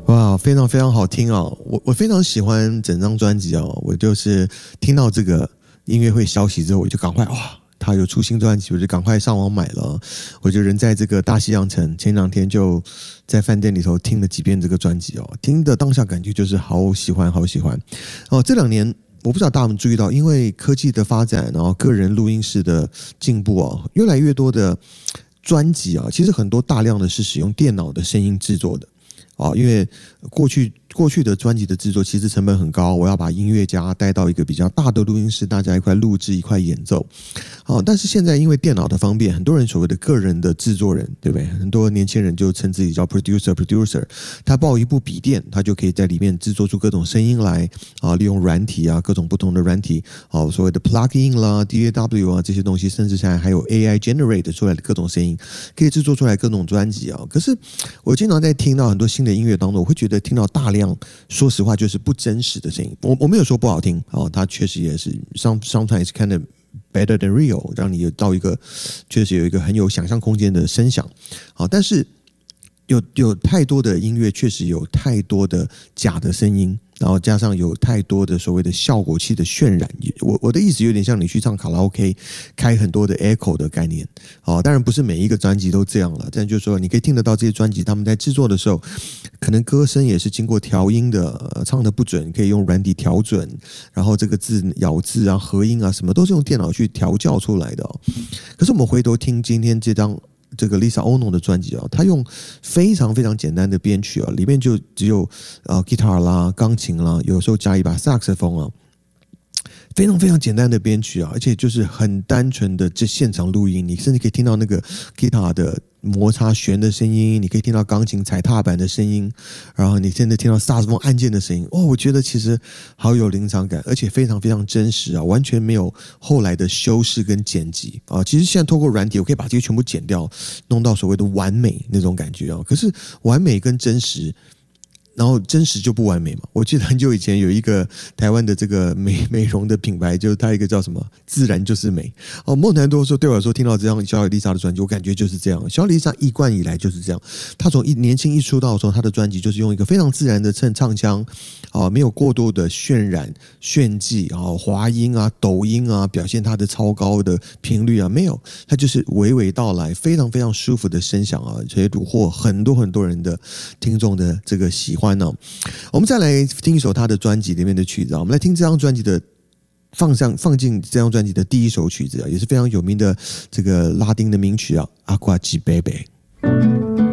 哇，非常非常好听哦！我非常喜欢整张专辑哦。我就是听到这个音乐会消息之后，我就赶快哇，他有出新专辑，我就赶快上网买了。我就人在这个大西洋城，前两天就在饭店里头听了几遍这个专辑哦，听的当下感觉就是好喜欢，好喜欢哦。这2年我不知道大家有没有注意到，因为科技的发展，然后个人录音室的进步哦，越来越多的专辑啊，其实很多大量的是使用电脑的声音制作的。因为过去的专辑的制作其实成本很高，我要把音乐家带到一个比较大的录音室，大家一块录制一块演奏。但是现在因为电脑的方便，很多人所谓的个人的制作人，对不对？很多年轻人就称自己叫 producer， 他抱一部笔电，他就可以在里面制作出各种声音来利用软体各种不同的软体所谓的 plugin 啦、DAW 这些东西，甚至现在还有 AI generate 出来的各种声音，可以制作出来各种专辑可是我经常在听到很多新的音乐当中，我会觉得听到大量，说实话就是不真实的声音。我没有说不好听它确实也是 sometimes kind of better than real， 让你到一个确实有一个很有想象空间的声响但是有太多的音乐确实有太多的假的声音，然后加上有太多的所谓的效果器的渲染。我的意思有点像你去唱卡拉 OK 开很多的 echo 的概念当然不是每一个专辑都这样了，但就是说你可以听得到这些专辑他们在制作的时候，可能歌声也是经过调音的，唱的不准可以用软体调准，然后这个字咬字合音什么都是用电脑去调教出来的可是我们回头听今天这个 Lisa Ono 的专辑她用非常非常简单的编曲里面就只有guitar 啦、钢琴啦，有时候加一把萨克斯风非常非常简单的编曲而且就是很单纯的这现场录音，你甚至可以听到那个 guitar 的摩擦弦的声音，你可以听到钢琴踩踏板的声音，然后你甚至听到萨克斯风按键的声音我觉得其实好有临场感，而且非常非常真实完全没有后来的修饰跟剪辑其实现在透过软体我可以把这些全部剪掉，弄到所谓的完美那种感觉可是完美跟真实，然后真实就不完美嘛。我记得很久以前有一个台湾的这个美容的品牌，就是它一个叫什么自然就是美梦谈多说对我来说，听到这张小李丽莎的专辑，我感觉就是这样。小李丽莎一贯以来就是这样，她从年轻一出道的时候，她的专辑就是用一个非常自然的唱腔没有过多的渲染炫技滑音抖音表现她的超高的频率没有，她就是娓娓道来，非常非常舒服的声响所以虏获很多很多人的听众的这个喜欢我们再来听一首他的专辑里面的曲子我们来听这张专辑的放进这张专辑的第一首曲子也是非常有名的这个拉丁的名曲Aqua G Baby。